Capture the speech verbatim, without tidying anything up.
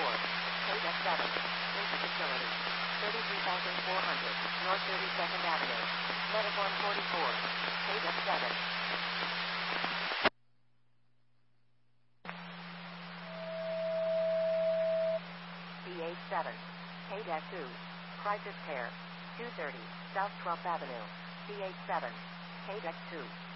four, K-Deck seven, Winter Facility, thirty-three thousand four hundred, North thirty-second Avenue, Metaform forty-four, K-Deck seven. B H seven, K-Deck two, Crisis Care, two thirty, South twelfth Avenue, B H seven, K-Deck two.